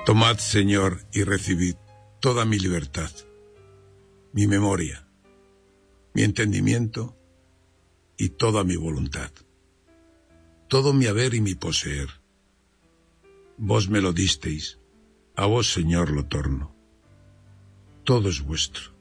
Tomad, Señor, y recibid toda mi libertad, mi memoria, mi entendimiento y toda mi voluntad, todo mi haber y mi poseer. Vos me lo disteis, a vos, Señor, lo torno. Todo es vuestro.